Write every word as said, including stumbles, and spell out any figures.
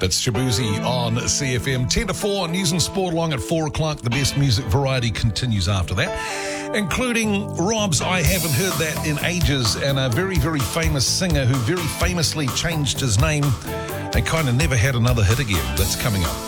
It's Shabuzi on C F M. ten to four, news and sport along at four o'clock. The best music variety continues after that, including Rob's I Haven't Heard That in Ages, and a very, very famous singer who very famously changed his name and kind of never had another hit again. That's coming up.